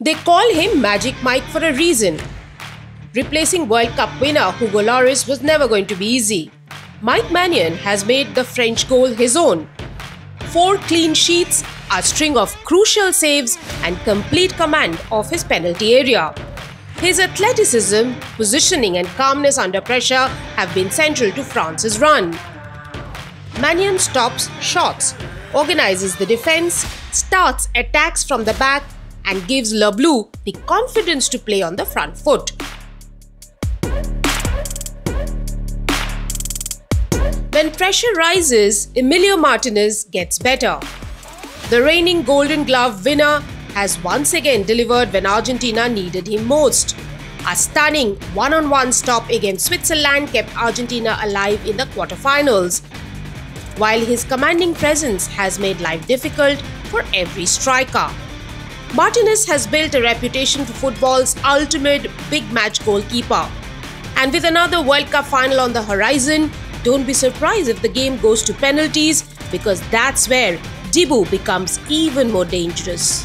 They call him Magic Mike for a reason. Replacing World Cup winner Hugo Lloris was never going to be easy. Mike Maignan has made the French goal his own. 4 clean sheets, a string of crucial saves and complete command of his penalty area. His athleticism, positioning and calmness under pressure have been central to France's run. Maignan stops shots, organizes the defense, starts attacks from the back and gives Le Bleu the confidence to play on the front foot. When pressure rises, Emilio Martinez gets better. The reigning Golden Glove winner has once again delivered when Argentina needed him most. A stunning one-on-one stop against Switzerland kept Argentina alive in the quarterfinals, while his commanding presence has made life difficult for every striker. Martinez has built a reputation for football's ultimate big match goalkeeper. And with another World Cup final on the horizon, don't be surprised if the game goes to penalties, because that's where Dibou becomes even more dangerous.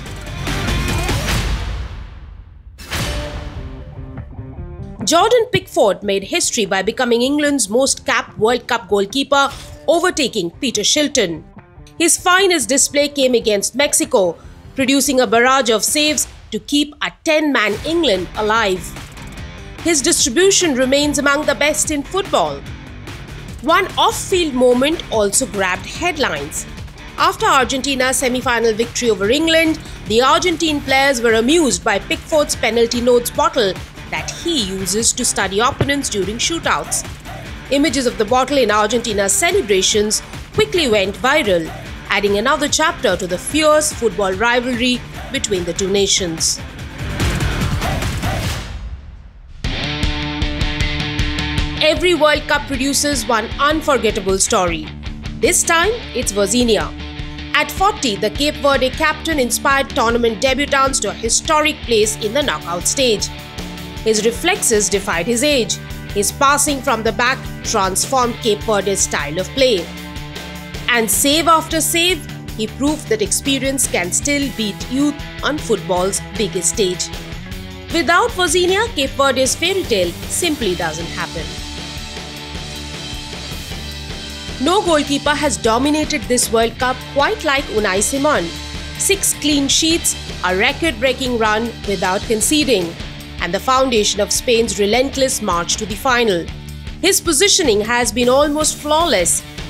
Jordan Pickford made history by becoming England's most capped World Cup goalkeeper, overtaking Peter Shilton. His finest display came against Mexico, producing a barrage of saves to keep a 10-man England alive. His distribution remains among the best in football. One off-field moment also grabbed headlines. After Argentina's semi-final victory over England, the Argentine players were amused by Pickford's penalty notes bottle that he uses to study opponents during shootouts. Images of the bottle in Argentina's celebrations quickly went viral, adding another chapter to the fierce football rivalry between the two nations. Every World Cup produces one unforgettable story. This time, it's Vozinha. At 40, the Cape Verde captain inspired tournament debutants to a historic place in the knockout stage. His reflexes defied his age. His passing from the back transformed Cape Verde's style of play. And save after save, he proved that experience can still beat youth on football's biggest stage. Without Vozinha, Cape Verde's fairy tale simply doesn't happen. No goalkeeper has dominated this World Cup quite like Unai Simon. 6 clean sheets, a record-breaking run without conceding, and the foundation of Spain's relentless march to the final. His positioning has been almost flawless,